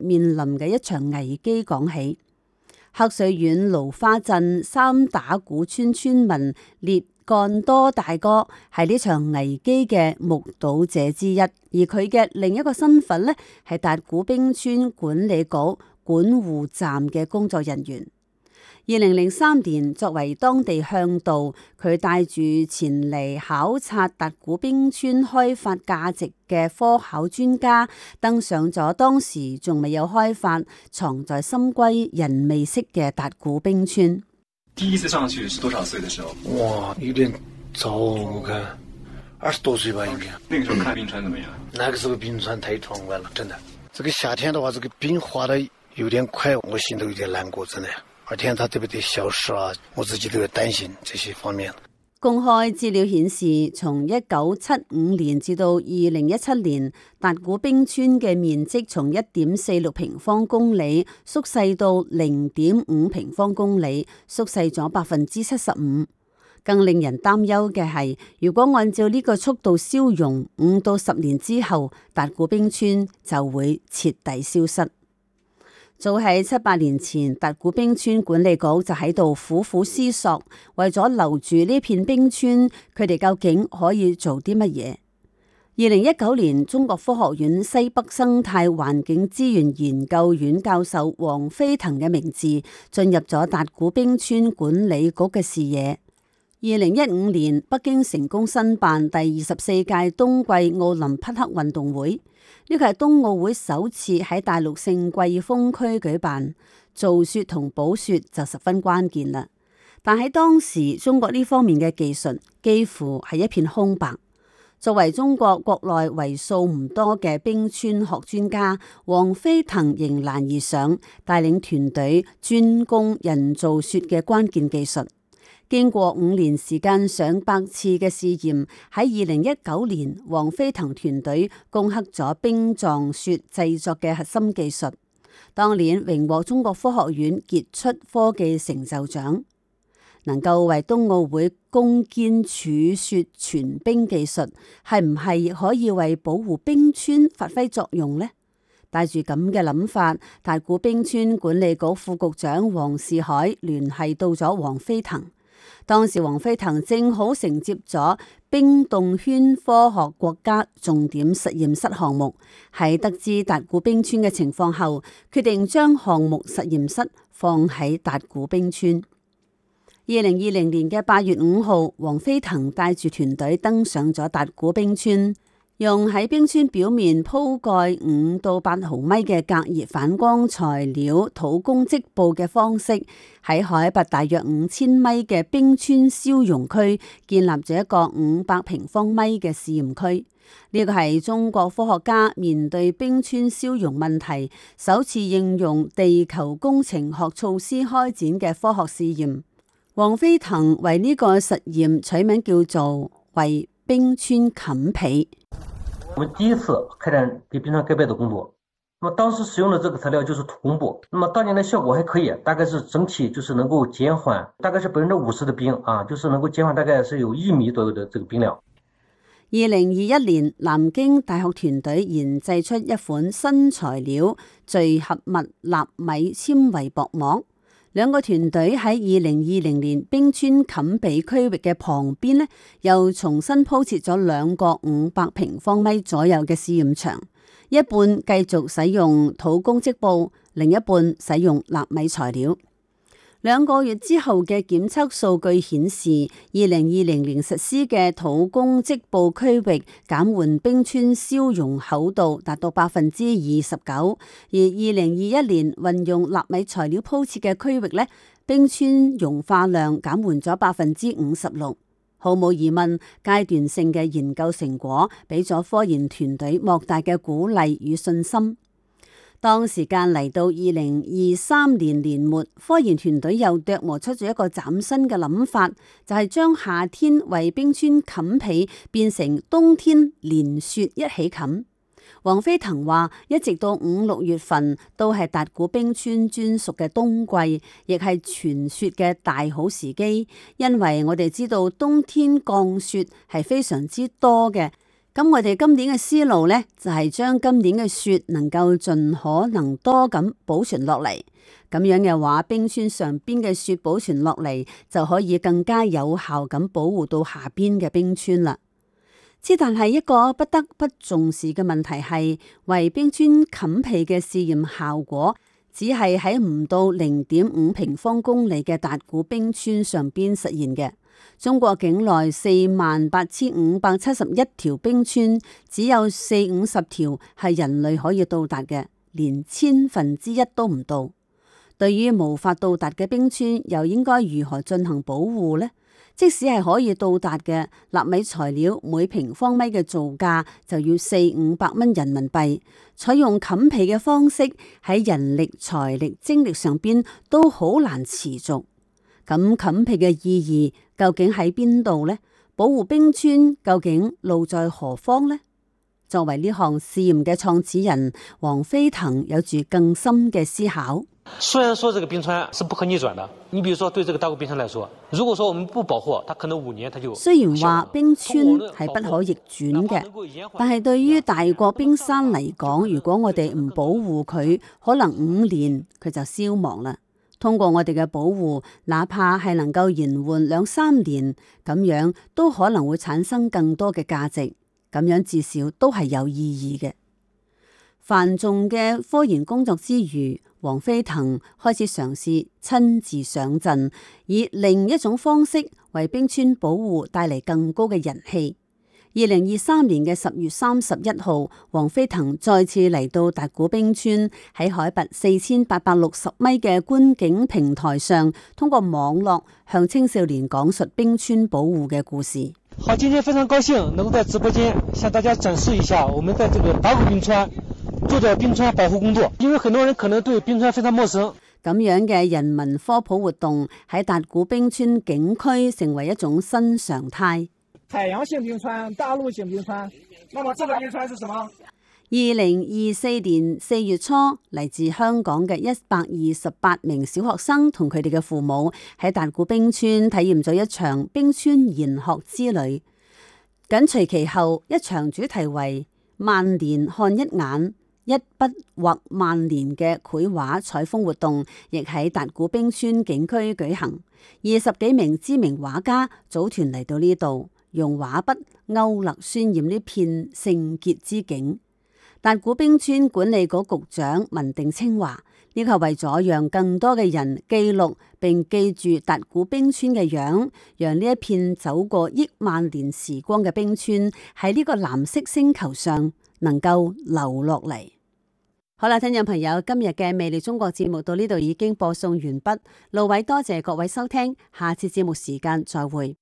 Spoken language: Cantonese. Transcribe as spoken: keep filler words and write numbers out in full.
面臨嘅一場危機講起。黑水縣蘆花鎮三打鼓村村民列幹多大哥係呢場危機嘅目睹者之一，而佢嘅另一個身份呢，係達古冰川管理局管護站嘅工作人員。二零零三年，作為當地向導，佢帶住前嚟考察達古冰川開發價值嘅科考專家，登上咗當時仲未有開發、藏在深閨人未識嘅達古冰川。 第一次上去是多少歲的時候？ 哇，有點早，我看二十多歲吧，應該。 那個時候看冰川怎麼樣？ 那個時候冰川太壯觀了，真的。這個夏天的話，這個冰化得有點快，我心都有點難過，真的。而且它對不對消失啊？我自己都有擔心這些方面。 公開資料顯示，從一九七五年至到二零一七年，達古冰川嘅面積從一點四六平方公里縮細到零點五平方公里，縮細咗百分之七十五。更令人擔憂嘅係，如果按照呢個速度消融，五到十年之後，達古冰川就會徹底消失。早喺七八年前，達古冰川管理局就喺度苦苦思索，為咗留住呢片冰川，佢哋究竟可以做啲乜嘢？二零一九年，中國科學院西北生態環境資源研究院教授黃飛騰嘅名字進入咗達古冰川管理局嘅視野。二零一五年，北京成功申辦第二十四屆冬季奧林匹克運動會。呢個係冬奧會首次喺大陸勝季風區舉辦，造雪同補雪就十分關鍵啦。但喺當時，中國呢方面嘅技術幾乎係一片空白。作為中國國內為數唔多嘅冰川學專家，黃飛騰迎難而上，帶領團隊專攻人造雪嘅關鍵技術。經過五年時間上百次嘅試驗，喺二零一九年，黃飛騰團隊攻克咗冰狀雪製作嘅核心技術。當年榮獲中國科學院傑出科技成就獎，能夠為冬奧會攻堅儲雪存冰技術，係唔係可以為保護冰川發揮作用呢？帶住咁嘅諗法，達古冰川管理局副局長黃士海聯繫到咗黃飛騰。當時黃飛騰正好承接咗冰凍圈科學國家重點實驗室項目，喺得知達古冰川嘅情況後，決定將項目實驗室放喺達古冰川。二零二零年嘅八月五號，黃飛騰帶住團隊登上咗達古冰川，用喺冰川表面鋪蓋五到八毫米嘅隔熱反光材料土工織布嘅方式，喺海拔大約五千米嘅冰川消融區建立咗一個五百平方米嘅試驗區。呢個係中國科學家面對冰川消融問題首次應用地球工程學措施開展嘅科學試驗。黃飛騰為呢個實驗取名叫做為冰川冚被。 我們第一次開展給冰川蓋被的工作，那麼當時使用的這個材料就是土工布，那麼當年的效果還可以，大概是整體就是能夠減緩，大概是百分之五十的冰啊，就是能夠減緩大概是有一米左右的這個冰量。 二零二一年，南京大學團隊研製出一款新材料聚合物納米纖維薄膜。兩個團隊喺二零二零年冰川冚被區域嘅旁邊呢，又重新鋪設咗兩個五百平方米左右嘅試驗場，一半繼續使用土工織布，另一半使用納米材料。兩個月之後嘅檢測數據顯示，二零二零年實施嘅土工織布區域減緩冰川消融厚度達到百分之二十九，而二零二一年運用納米材料鋪設嘅區域呢，冰川融化量減緩咗百分之五十六。毫無疑問，階段性嘅研究成果俾咗科研團隊莫大嘅鼓勵與信心。當時間嚟到二零二三年年末，科研團隊又琢磨出咗一個嶄新嘅諗法，就係、是、將夏天為冰川冚被變成冬天連雪一起冚。黃飛騰話，一直到五六月份都係達古冰川專屬嘅冬季，亦係傳雪嘅大好時機，因為我哋知道冬天降雪係非常之多嘅。 咁我哋今年嘅思路呢，就係將今年嘅雪能夠盡可能多咁保存落嚟。咁樣嘅話，冰川上邊嘅雪保存落嚟，就可以更加有效咁保護到下邊嘅冰川啦。之但係一個不得不重視嘅問題係，為冰川冚被嘅試驗效果，只係喺唔到零點五平方公里嘅達古冰川上邊實現嘅。中國境內四萬八千五百七十一條冰川，只有四五十條係人類可以到達嘅，連千分之一都唔到。對於無法到達嘅冰川，又應該如何進行保護呢？即使係可以到達嘅，納米材料每平方米嘅造價就要四五百蚊人民幣，採用冚被嘅方式，喺人力、財力、精力上邊都好難持續。咁冚被嘅意義究竟喺邊度呢？保護冰川究竟路在何方呢？作為呢項試驗嘅創始人，黃飛騰有住更深嘅思考。 雖然說這個冰川是不可逆轉的，你比如說對這個達古冰川來說，如果說我們不保護，它可能五年它就。 雖然話冰川係不可逆轉嘅，但係對於大國冰山嚟講，如果我哋唔保護佢，可能五年佢就消亡啦。通過我哋嘅保護，哪怕係能夠延緩兩三年，咁樣都可能會產生更多嘅價值，咁樣至少都係有意義嘅。繁重嘅科研工作之餘，黃飛騰開始嘗試親自上陣，以另一種方式為冰川保護帶嚟更高嘅人氣。二零二三年嘅十月三十一號，黃飛騰再次嚟到達古冰川，喺海拔四千八百六十米嘅觀景平台上，通過網絡向青少年講述冰川保護嘅故事。 好，今天非常高興能夠在直播間向大家展示一下我們在這個達古冰川做的冰川保護工作，因為很多人可能對冰川非常陌生。 咁樣嘅人文科普活動喺達古冰川景區成為一種新常態。 海洋性冰川、大陸性冰川，那麼這個冰川是什麼？ 二零二四年四月初，嚟自香港嘅一百二十八名小學生同佢哋嘅父母喺達古冰川體驗咗一場冰川研學之旅。緊隨其後，一場主題為萬年看一眼，一筆畫萬年嘅繪畫採風活動，亦喺達古冰川景區舉行。二十幾名知名畫家組團嚟到呢度，用畫筆勾勒渲染呢片聖潔之景。達古冰川管理局局長文定清話：呢個係為咗讓更多嘅人記錄並記住達古冰川嘅樣，讓呢一片走過億萬年時光嘅冰川喺呢個藍色星球上能夠留落嚟。好啦，聽眾朋友，今日嘅魅力中國節目到呢度已經播送完畢。路偉多謝各位收聽，下次節目時間再會。